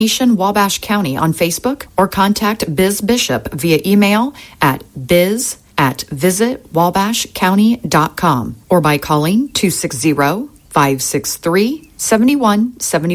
Wabash County on Facebook or contact Biz Bishop via email at biz@visitwabashcounty.com or by calling 260-563-7171.